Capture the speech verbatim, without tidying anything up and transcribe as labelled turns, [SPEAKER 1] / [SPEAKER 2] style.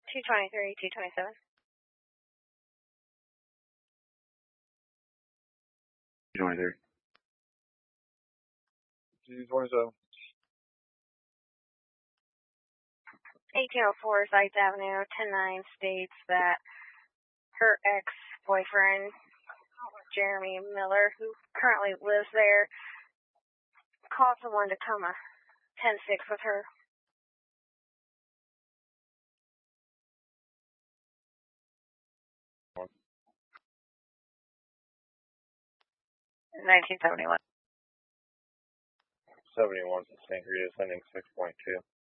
[SPEAKER 1] two twenty-three, two twenty-seven.
[SPEAKER 2] two twenty-three.
[SPEAKER 3] two twenty-seven.
[SPEAKER 1] eighteen oh four Sykes Avenue, ten nine states that her ex-boyfriend, Jeremy Miller, who currently lives there, called someone to come a ten six with her. nineteen seventy-one.
[SPEAKER 3] seventy-one to Saint Rita, sending six point two.